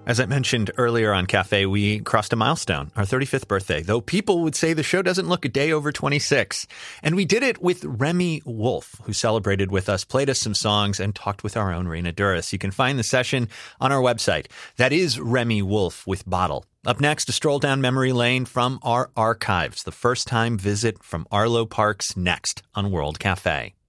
As I mentioned earlier on Cafe, we crossed a milestone, our 35th birthday, though people would say the show doesn't look a day over 26. And we did it with Remi Wolf, who celebrated with us, played us some songs, and talked with our own Rena Duras. You can find the session on our website. That is Remi Wolf with Bottle. Up next, a stroll down memory lane from our archives. The first time visit from Arlo Parks next on World Cafe.